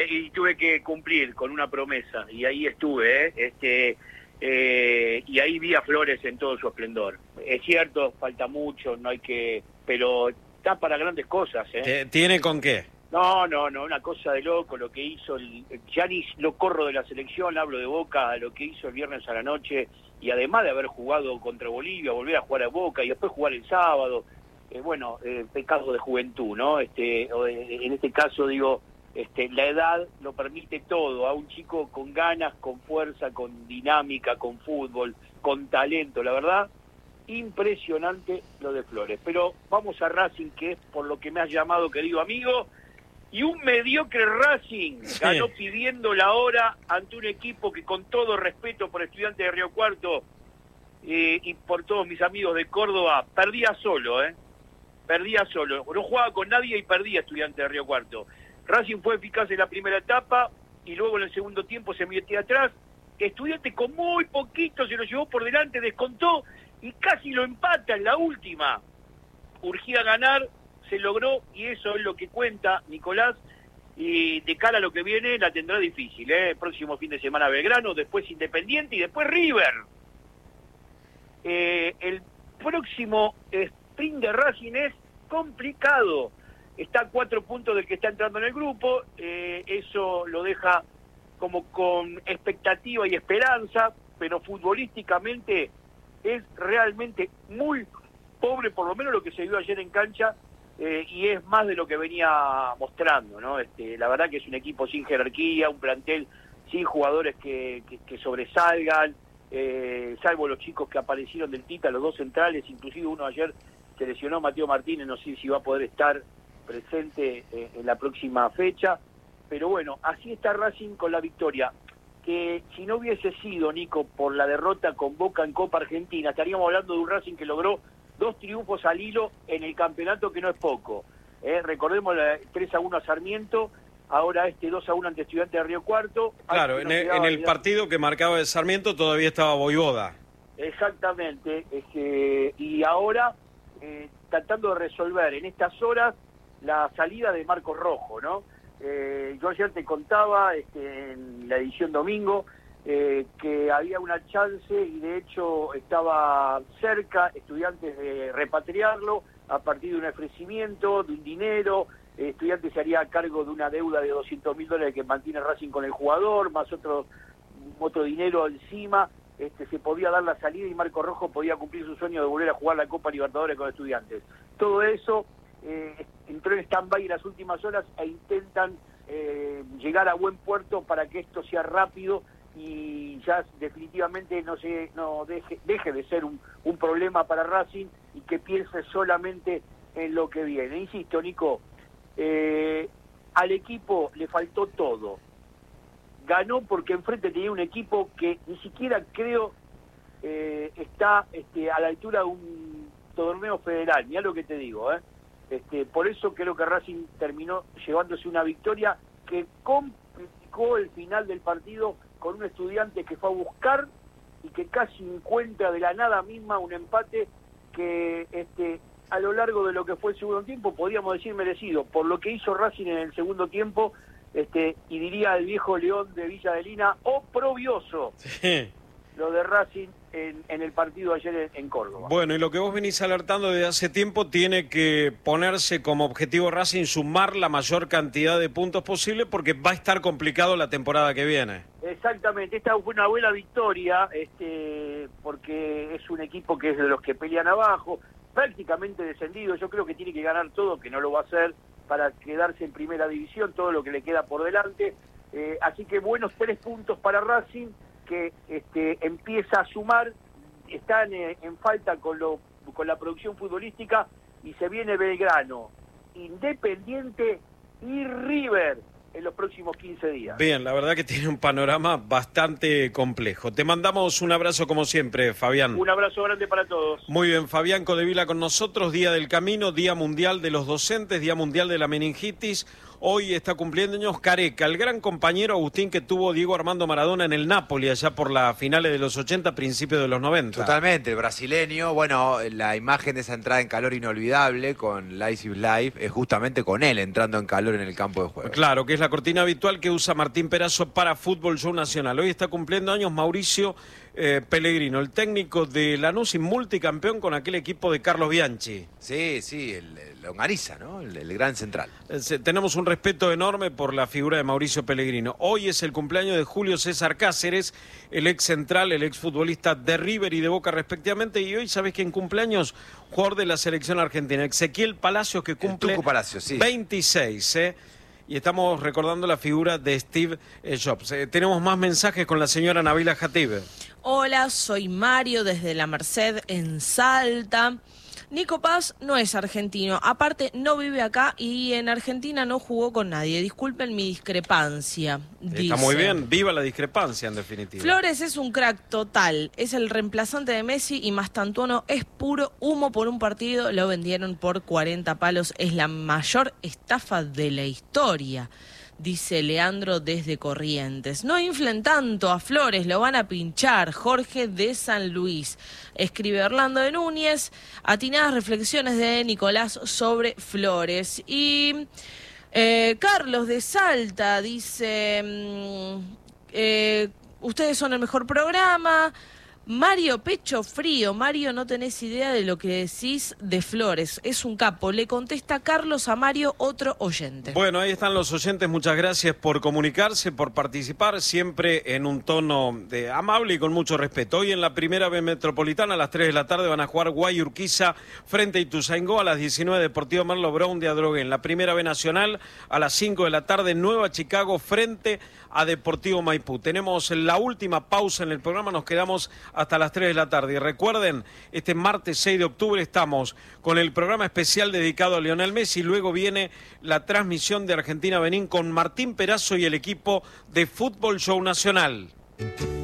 Y tuve que cumplir con una promesa, y ahí estuve, y ahí vi a Flores en todo su esplendor. Es cierto, falta mucho, no hay que, pero está para grandes cosas, ¿Tiene con qué? No, una cosa de loco lo que hizo, ya ni lo corro de la selección, hablo de Boca, lo que hizo el viernes a la noche, y además de haber jugado contra Bolivia, volver a jugar a Boca y después jugar el sábado, pecado de juventud, ¿no? En este caso digo, la edad lo permite todo, a un chico con ganas, con fuerza, con dinámica, con fútbol, con talento, la verdad, impresionante lo de Flores. Pero vamos a Racing, que es por lo que me has llamado, querido amigo, y un mediocre Racing ganó pidiendo la hora ante un equipo que, con todo respeto por Estudiantes de Río Cuarto y por todos mis amigos de Córdoba, perdía solo, perdía solo, no jugaba con nadie y perdía Estudiantes de Río Cuarto. Racing fue eficaz en la primera etapa y luego en el segundo tiempo se metió atrás. Estudiantes con muy poquito se lo llevó por delante, descontó y casi lo empata en la última. Urgía ganar, se logró, y eso es lo que cuenta Nicolás, y de cara a lo que viene la tendrá difícil, El próximo fin de semana Belgrano, después Independiente y después River. El próximo sprint de Racing es complicado, está a 4 puntos del que está entrando en el grupo, eso lo deja como con expectativa y esperanza, pero futbolísticamente es realmente muy pobre, por lo menos lo que se vio ayer en cancha, y es más de lo que venía mostrando, ¿no? La verdad que es un equipo sin jerarquía, un plantel sin jugadores que sobresalgan, salvo los chicos que aparecieron del Tita, los dos centrales, inclusive uno ayer se lesionó, Mateo Martínez, no sé si va a poder estar presente en la próxima fecha, pero bueno, así está Racing con la victoria, que si no hubiese sido, Nico, por la derrota con Boca en Copa Argentina, estaríamos hablando de un Racing que logró 2 triunfos al hilo en el campeonato, que no es poco. Recordemos 3-1 a Sarmiento, ahora 2-1 ante Estudiantes de Río Cuarto. Claro, en el partido que marcaba el Sarmiento todavía estaba Voivoda. Exactamente, y ahora tratando de resolver en estas horas la salida de Marcos Rojo, ¿no? Yo ayer te contaba en la edición domingo que había una chance, y de hecho estaba cerca Estudiantes de repatriarlo a partir de un ofrecimiento, de un dinero. Estudiantes se haría cargo de una deuda de $200.000 que mantiene Racing con el jugador, más otro dinero encima. Se podía dar la salida y Marco Rojo podía cumplir su sueño de volver a jugar la Copa Libertadores con Estudiantes. Todo eso entró en stand-by en las últimas horas e intentan llegar a buen puerto para que esto sea rápido y ya definitivamente deje de ser un problema para Racing, y que piense solamente en lo que viene. Insisto, Nico, al equipo le faltó todo. Ganó porque enfrente tenía un equipo que ni siquiera creo está a la altura de un torneo federal. Mirá lo que te digo, por eso creo que Racing terminó llevándose una victoria que complicó el final del partido, con un Estudiante que fue a buscar y que casi encuentra de la nada misma un empate que a lo largo de lo que fue el segundo tiempo podríamos decir merecido, por lo que hizo Racing en el segundo tiempo, y diría el viejo León de Villa Adelina, oprobioso. Sí. Lo de Racing en el partido ayer en Córdoba. Bueno, y lo que vos venís alertando desde hace tiempo, tiene que ponerse como objetivo Racing sumar la mayor cantidad de puntos posible, porque va a estar complicado la temporada que viene. Exactamente, esta fue una buena victoria, porque es un equipo que es de los que pelean abajo, prácticamente descendido. Yo creo que tiene que ganar todo, que no lo va a hacer, para quedarse en primera división, todo lo que le queda por delante. Así que buenos 3 puntos para Racing, que empieza a sumar. Están en falta con la producción futbolística, y se viene Belgrano, Independiente y River en los próximos 15 días. Bien, la verdad que tiene un panorama bastante complejo. Te mandamos un abrazo como siempre, Fabián. Un abrazo grande para todos. Muy bien, Fabián Codevila con nosotros. Día del Camino, Día Mundial de los Docentes, Día Mundial de la Meningitis. Hoy está cumpliendo años Careca, el gran compañero Agustín que tuvo Diego Armando Maradona en el Napoli allá por las finales de los 80, principios de los 90. Totalmente, el brasileño. Bueno, la imagen de esa entrada en calor inolvidable con Life is Life es justamente con él entrando en calor en el campo de juego. Claro, que es la cortina habitual que usa Martín Perazo para Fútbol Show Nacional. Hoy está cumpliendo años Mauricio Pellegrino, el técnico de Lanús y multicampeón con aquel equipo de Carlos Bianchi. Sí, el longaniza, ¿no? El gran central. Tenemos un respeto enorme por la figura de Mauricio Pellegrino. Hoy es el cumpleaños de Julio César Cáceres, el ex central, el ex futbolista de River y de Boca respectivamente. Y hoy, ¿sabés quién cumpleaños? Jugador de la selección argentina, Ezequiel Palacios, que cumple 26, Y estamos recordando la figura de Steve Jobs. Tenemos más mensajes con la señora Nabila Jatib. Hola, soy Mario desde La Merced en Salta. Nico Paz no es argentino, aparte no vive acá y en Argentina no jugó con nadie. Disculpen mi discrepancia. Está muy bien, viva la discrepancia en definitiva. Flores es un crack total, es el reemplazante de Messi y Mastantuono es puro humo por un partido, lo vendieron por 40 palos, es la mayor estafa de la historia. Dice Leandro desde Corrientes. No inflen tanto a Flores, lo van a pinchar. Jorge de San Luis. Escribe Orlando de Núñez. Atinadas reflexiones de Nicolás sobre Flores. Y Carlos de Salta dice, ustedes son el mejor programa. Mario, pecho frío. Mario, no tenés idea de lo que decís de Flores. Es un capo. Le contesta Carlos a Mario, otro oyente. Bueno, ahí están los oyentes. Muchas gracias por comunicarse, por participar, siempre en un tono amable y con mucho respeto. Hoy en la primera B Metropolitana, a las 3 de la tarde, van a jugar Guayurquiza frente a Ituzaingó. A las 19, Deportivo Merlo Brown de Adrogué. En la primera B Nacional, a las 5 de la tarde, Nueva Chicago frente a Deportivo Maipú. Tenemos la última pausa en el programa. Nos quedamos hasta las 3 de la tarde. Y recuerden, este martes 6 de octubre estamos con el programa especial dedicado a Lionel Messi. Luego viene la transmisión de Argentina-Benín con Martín Perazo y el equipo de Fútbol Show Nacional.